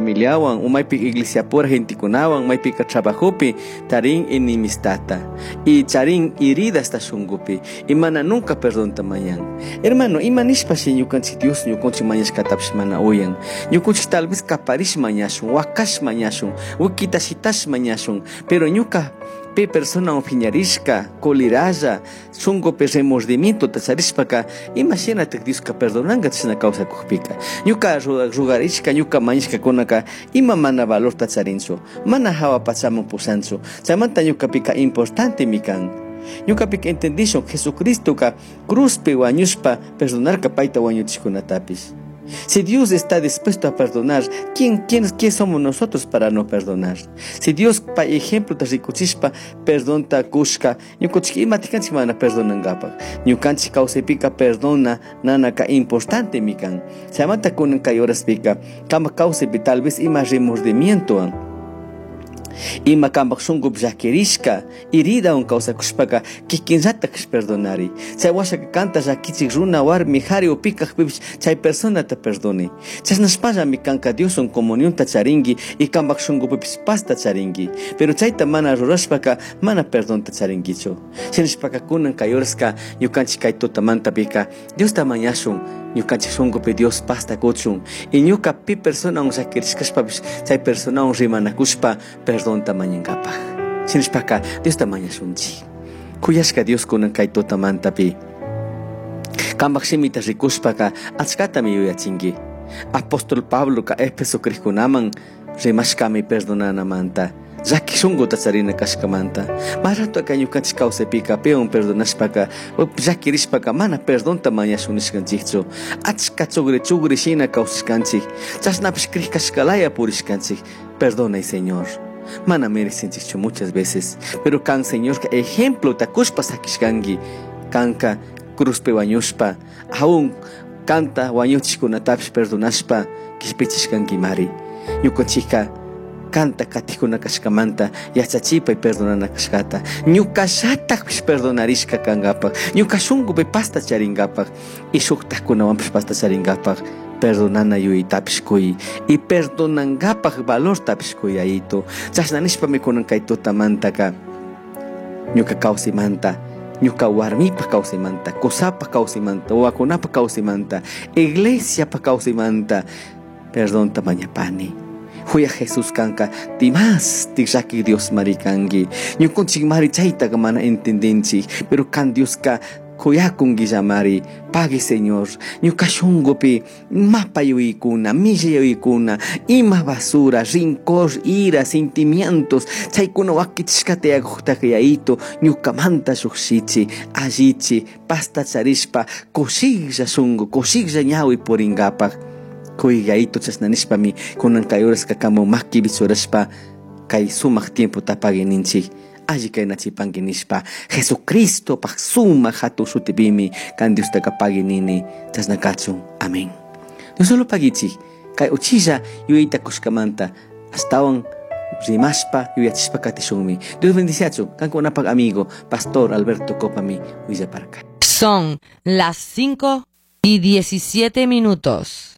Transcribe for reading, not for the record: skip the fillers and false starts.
familiawan, umaypi iglesia pura gente kunawan, maypi trabajopi, tarin enemistata. Y charin heridas ta shungupi. Y mana nunca perdón tamayan. Hermano, imanishpa si ñukanchik Dios ñukanchik mañashkatapish mana uyan. Ñukanchik tal vez kaparish mañashun, wakash mañashun, wikitashitash mañashun. Pero ñuka pe persona opiñarishka, coliraya, sungo pe remordimiento tacharishpaka, imagínate que Dios ka perdonanga tachina causa kukpika. Ñuka rugarishka, ñuka mañishka kunaka, ima mana valor tacharincho, mana hawa pachaman pusancho, chamanta ñuka pika importante mikan. Ñuka pika entendishon Jesucristo ka cruz pe wañushpa perdonar ka paita wañuchikunatapis. Si Dios está dispuesto a perdonar, ¿quién somos nosotros para no perdonar? Si Dios, por ejemplo, te ricuchispa, perdón ta kushka, ñukanchik imatikanchik mana perdonangapak. Ñukanchik kausepika perdona nanaka importante mikan. Samanta kunan kayoras pika, kama kausepi tal vez ima remordimiento. Ima kambak shungup jaquerishka, herida causa kushpaka, kikinrata kish perdonari. Chay washa que canta jaquichik runa war mijari o pika pibish, chay persona te perdone. Chay nashpaya mi kanka Dios comunión ta charingi, y kambak shungup pasta charingi. Pero chay ta mana rurashpaka, mana perdón ta charingicho. Chenishpaka kunan kayorska, yukanchi kay tota manta pika, Dios ta mañashun, ñukanchik shungupi Dios pasta kuchun. Y ñuka pi persona jaquerishkashpapish, chay persona rimanakushpa, perdón tamañangapaj. Sinishpaka, Dios tamaña shunchi. Kuyashka Dios kunan kay tota mantapi. Kambak shimita rikushpaka, achkatami yuyachingi. Apóstol Pablo ka Efeso krikunaman, rimashkami perdonanamanta. Jaki shungu tacharina kashkamanta. Marato ka ñukanchik kawsaypika peon perdonashpaka, llakirishpaka mana perdón tamaña shunishkanchikchu. Achka chugri shina kawsishkanchik. Chashnapish krikashkalaya purishkanchik. Perdona, Señor. Mana merecenchikchu muchas veces, pero kan Señor ka ejemplo takushpa sakishkangi. Kanka cruzpe wañushpa, aún kanta wañuchishkunatapish perdonashpa, kishpichishkangi mari. Ñukanchikka kanta katikuna kashkamanta yachachipa y perdonana kashkata. Ñukashatakpish perdonarishka kangapak. Ñukashungupi pasta charingapak. Y shuktakunawanpish pasta charingapak. Perdonana yuyitapish kuy. Y perdonangapak valor tapish kuyayito. Chasnanishpa mikunan kay tutamantaka. Ñuka kawsimanta. Ñuka warmipa kawsimanta. Kusapa kawsimanta. Wakunapa kawsimanta. Iglesia pa kawsimanta. Perdón tamañapani. Huya Jesús kanka, timas, tigaki Dios marikangi. Ñukunchik mari chayta mana entendinchi, pero kan Dios ka kuyakungi mari, pague Señor. Ñuka shungupi, mapa yuikuna, milla yuikuna, ima basura, rincor, ira, sentimientos, chaykuna wakichkate agujtakiyaito, ñuka manta shukshichi, allichi, pasta charishpa, koshiglla shungu, koshiglla ñawi poringapak. Kuigaito chasnanishpami kunan kayoras kakamo maki bisurashpa kay sumak tiempo tapagininchi alli kay nachipanginishpa Jesucristo pak sumak hatu shutibimi kan Dios takapaginini chasnakachu. Amén. No solo pagichi kay uchilla yuita kushkamanta astawan rimashpa yuyachishpa katishunmi. Dios bendiciachu kan kunapag amigo Pastor Alberto Copami Villa Parca. Son las 5:17.